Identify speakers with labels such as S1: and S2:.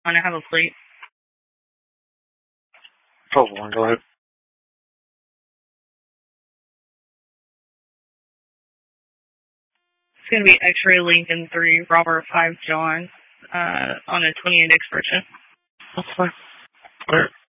S1: I have a plate.
S2: Oh, go ahead.
S1: It's going to be X-Ray Lincoln 3, Robert 5 John, on a 28 expression.
S2: That's fine. All right.